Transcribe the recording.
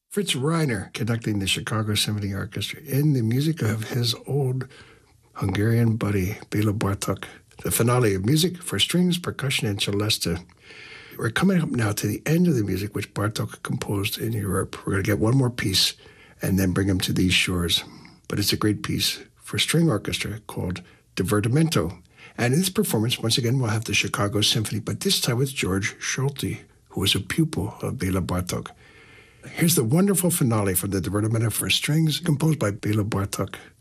Fritz Reiner conducting the Chicago Symphony Orchestra in the music of his old Hungarian buddy, Bela Bartok. The finale of music for strings, percussion, and celesta. We're coming up now to the end of the music which Bartok composed in Europe. We're going to get one more piece and then bring him to these shores. But it's a great piece for string orchestra called Divertimento. And in this performance, once again, we'll have the Chicago Symphony, but this time with George Solti, who was a pupil of Bela Bartok. Here's the wonderful finale from the Divertimento for strings, composed by Bela Bartok.